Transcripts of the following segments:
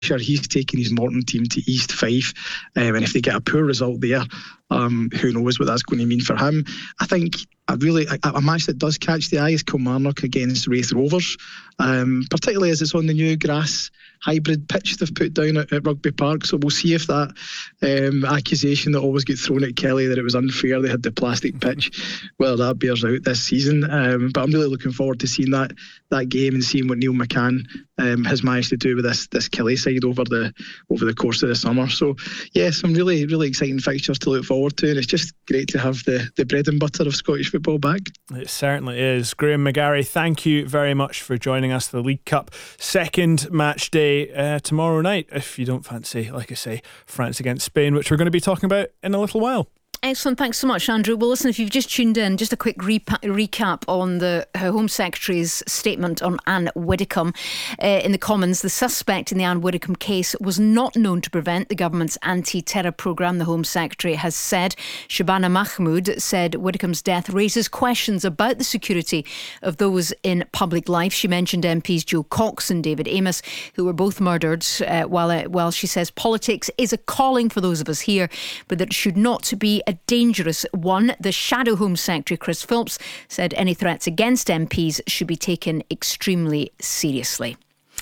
He's taken his Morton team to East Fife, and if they get a poor result there, who knows what that's going to mean for him. I think a match that does catch the eye is Kilmarnock against Raith Rovers, particularly as it's on the new grass hybrid pitch they've put down at Rugby Park. So we'll see if that accusation that always gets thrown at Kelly that it was unfair they had the plastic pitch, well, that bears out this season. But I'm really looking forward to seeing that game and seeing what Neil McCann has managed to do with this Kelly side over the course of the summer. So yeah, some really, really exciting fixtures to look forward to, and it's just great to have the bread and butter of Scottish football back. It certainly is. Graham McGarry, thank you very much for joining us. The League Cup second match day tomorrow night, if you don't fancy, like I say, France against Spain, which we're going to be talking about in a little while. Excellent, thanks so much, Andrew. Well, listen, if you've just tuned in, just a quick recap on the Home Secretary's statement on Anne Widdecombe. In the Commons, the suspect in the Anne Widdecombe case was not known to prevent the government's anti-terror programme, the Home Secretary has said. Shabana Mahmood said Widdecombe's death raises questions about the security of those in public life. She mentioned MPs Joe Cox and David Amos, who were both murdered, while she says politics is a calling for those of us here, but that it should not be a dangerous one. The Shadow Home Secretary, Chris Philps, said any threats against MPs should be taken extremely seriously.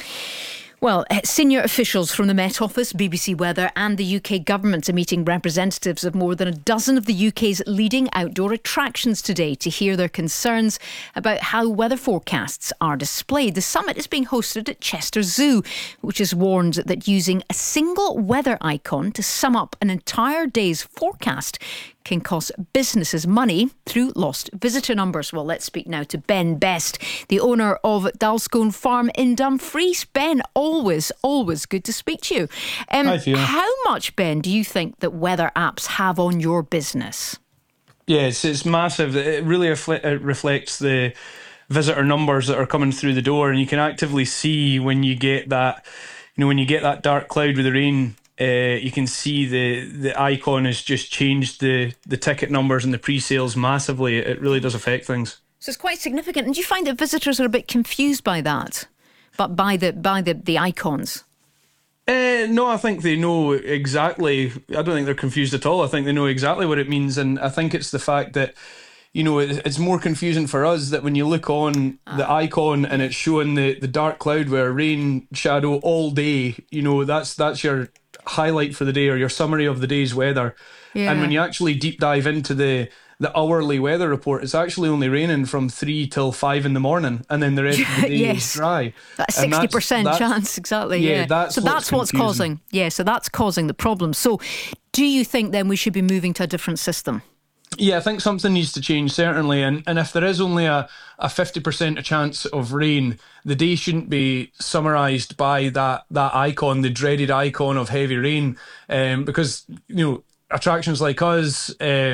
Well, senior officials from the Met Office, BBC Weather and the UK government are meeting representatives of more than a dozen of the UK's leading outdoor attractions today to hear their concerns about how weather forecasts are displayed. The summit is being hosted at Chester Zoo, which has warned that using a single weather icon to sum up an entire day's forecast can cost businesses money through lost visitor numbers. Well, let's speak now to Ben Best, the owner of Dalscone Farm in Dumfries. Ben, always good to speak to you. Hi, Fiona. How much, Ben, do you think that weather apps have on your business? Yes, it's massive. It really reflects the visitor numbers that are coming through the door, and you can actively see when you get that, when you get that dark cloud with the rain. You can see the icon has just changed the ticket numbers and the pre-sales massively. It really does affect things. So it's quite significant. And do you find that visitors are a bit confused by that, but by the icons? No, I think they know exactly. I don't think they're confused at all. I think they know exactly what it means, and I think it's the fact that it's more confusing for us that when you look on the icon and it's showing the dark cloud where rain shadow all day, that's your highlight for the day or your summary of the day's weather. Yeah. And when you actually deep dive into the hourly weather report, it's actually only raining from 3 till 5 in the morning, and then the rest of the day yes. is dry. That's 60% chance, exactly. Yeah, that's what's causing. Yeah, so that's causing the problem. So, do you think then we should be moving to a different system? Yeah, I think something needs to change, certainly. And if there is only a 50% chance of rain, the day shouldn't be summarised by that icon, the dreaded icon of heavy rain. Because, attractions like us,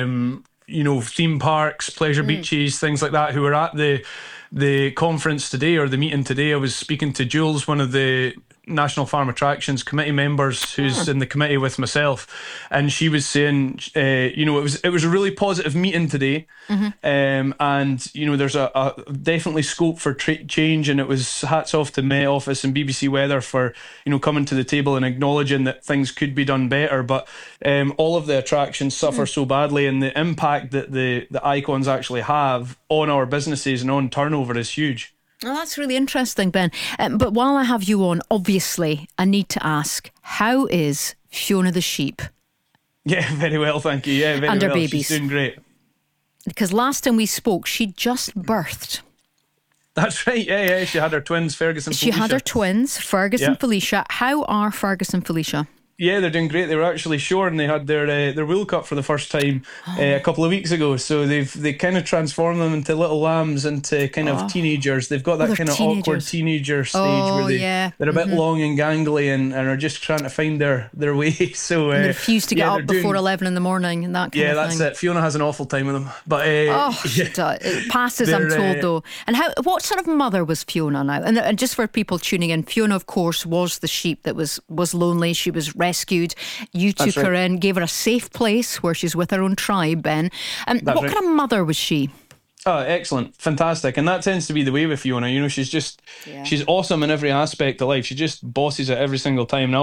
theme parks, pleasure beaches, things like that, who are at the conference today or the meeting today, I was speaking to Jules, one of the National Farm Attractions committee members who's in the committee with myself, and she was saying it was a really positive meeting today. And there's a definitely scope for change, and it was hats off to Met Office and BBC Weather for coming to the table and acknowledging that things could be done better, but all of the attractions suffer so badly, and the impact that the icons actually have on our businesses and on turnover is huge. Well, that's really interesting, Ben. But while I have you on, obviously, I need to ask, how is Fiona the sheep? Yeah, very well, thank you. Yeah, very and well. Her babies. She's doing great. Because last time we spoke, she'd just birthed. That's right, yeah. She had her twins, Fergus and Felicia. She had her twins, Fergus and Felicia. How are Fergus and Felicia? Yeah, they're doing great. They were actually shorn. They had their wool cut for the first time a couple of weeks ago. So they kind of transformed them into little lambs, into kind of teenagers. They've got that kind of awkward teenager stage where they're a bit long and gangly and are just trying to find their way. So and they refuse to get up before 11 in the morning and that kind of thing. Yeah, that's it. Fiona has an awful time with them. But it passes, I'm told, though. And what sort of mother was Fiona now? And just for people tuning in, Fiona, of course, was the sheep that was lonely. She was rescued. You took her in, gave her a safe place where she's with her own tribe, Ben. What kind of mother was she? Oh, excellent. Fantastic. And that tends to be the way with Fiona. She's awesome in every aspect of life. She just bosses it every single time. And